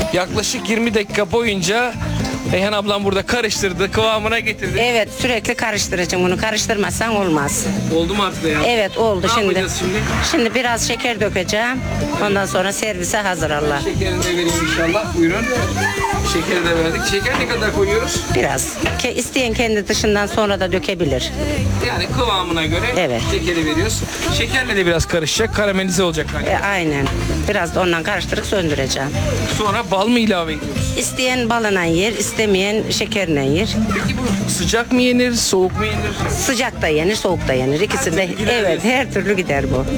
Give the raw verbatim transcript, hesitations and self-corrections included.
Yaklaşık yirmi dakika boyunca Reyhan ablam burada karıştırdı, kıvamına getirdi. Evet, sürekli karıştıracağım bunu. Karıştırmazsan olmaz. Oldu mu artık ya? Evet, oldu Ne şimdi. yapacağız şimdi? Şimdi biraz şeker dökeceğim. Ondan sonra servise hazır Allah. Şekerini de vereyim inşallah. Buyurun. Şekeri de verdik. Şeker ne kadar koyuyoruz? Biraz. Ke isteyen kendi dışından sonra da dökebilir. Yani kıvamına göre Evet. şekeri veriyoruz. Şekerle de biraz karışacak, karamelize olacak galiba. E, aynen. Biraz da ondan karıştırıp söndüreceğim. Sonra bal mı ilave ediyoruz? İsteyen balına yer, istemeyen şekerle yer. Peki bu sıcak mı yenir, soğuk mu yenir? Sıcak da yenir, soğuk da yenir. İkisi de türlü gider evet, diyorsun. her türlü gider bu.